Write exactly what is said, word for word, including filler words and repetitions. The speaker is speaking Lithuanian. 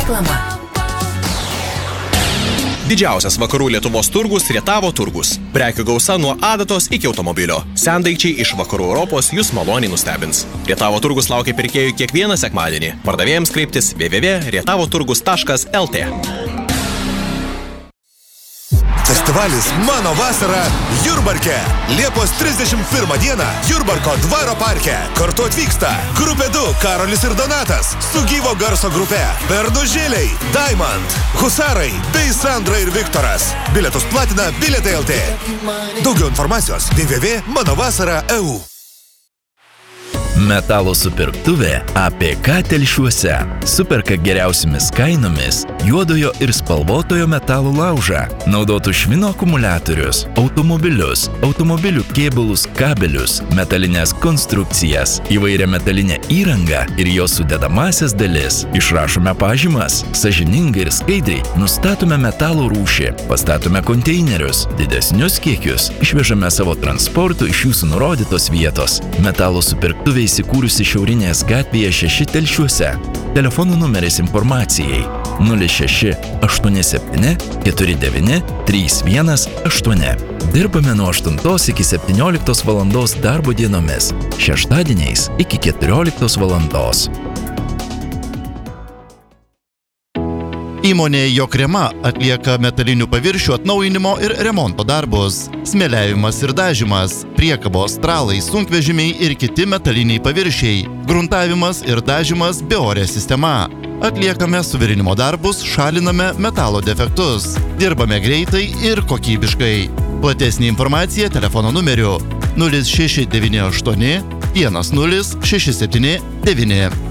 Reklama. Didžiausias vakarų Lietuvos turgus – Rietavo turgus. Prekių gausa nuo adatos iki automobilio. Sendaikčiai iš vakarų Europos jūs maloniai nustebins. Rietavo turgus laukia pirkėjų kiekvieną sekmadienį. Pardavėjams kreiptis w w w taškas rietavoturgus taškas l t. Festivalis Mano vasara Jurbarke. Liepos trisdešimt pirmą dieną Jurbarko dvaro parke. Kartu atvyksta Grupė du Karolis ir Donatas su gyvo garso grupe, Bernužėliai, Diamond, Husarai bei Sandra ir Viktoras. Bilietus platina Bilietai L T. Daugiau informacijos w w w taškas mano vasara taškas e u. Metalo supirktuvė A P K Telšiuose. Superka geriausiamis kainomis juodojo ir spalvotojo metalo laužą, naudotų švino akumuliatorius, automobilius, automobilių kėbulus, kabelius, metalinės konstrukcijas, įvairią metalinę įrangą ir jos sudedamasias dalis. Išrašome pažymas, sąžiningai ir skaidriai nustatome metalo rūšį, pastatome konteinerius, didesnius kiekius, išvežame savo transportu iš jūsų nurodytos vietos. Metalo supirktuvė įsikūrusi Šiaurinės gatvėje šeši Telšiuose. Telefonų numeris informacijai nulis šeši aštuoni septyni keturi devyni trys vienas aštuoni. Dirbame nuo aštuntos iki septynioliktos valandos darbo dienomis, šeštadieniais iki keturioliktos valandos. Įmonė Jokrema atlieka metalinių paviršių atnaujinimo ir remonto darbus. Smėliavimas ir dažymas, priekabos, tralai, sunkvežimiai ir kiti metaliniai paviršiai, gruntavimas ir dažymas beorė sistema. Atliekame suvirinimo darbus, šaliname metalo defektus. Dirbame greitai ir kokybiškai. Platesnė informacija telefono numeriu nulis šeši devyni aštuoni vienas nulis šeši septyni devyni.